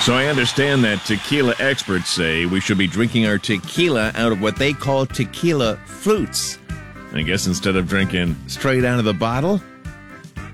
So I understand that tequila experts say we should be drinking our tequila out of what they call tequila flutes. I guess instead of drinking straight out of the bottle,